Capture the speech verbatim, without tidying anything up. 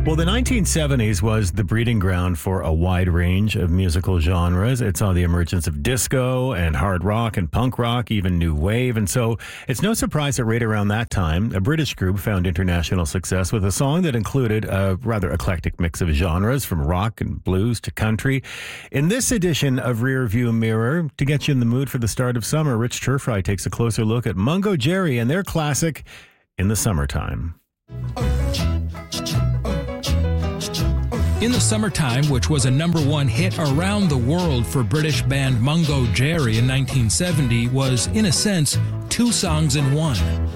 Well, the nineteen seventies was the breeding ground for a wide range of musical genres. It saw the emergence of disco and hard rock and punk rock, even new wave. And so it's no surprise that right around that time, a British group found international success with a song that included a rather eclectic mix of genres, from rock and blues to country. In this edition of Rear View Mirror, to get you in the mood for the start of summer, Rich Turfry takes a closer look at Mungo Jerry and their classic, In the Summertime. In the Summertime, which was a number one hit around the world for British band Mungo Jerry in nineteen seventy, was, in a sense, two songs in one.